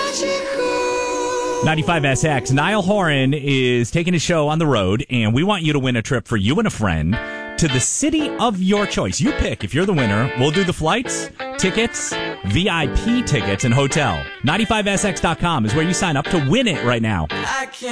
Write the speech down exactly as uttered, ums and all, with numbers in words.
ninety-five S X, Niall Horan is taking his show on the road, and we want you to win a trip for you and a friend to the city of your choice. You pick. If you're the winner, we'll do the flights, tickets, V I P tickets, and hotel. ninety-five S X dot com is where you sign up to win it right now. I can't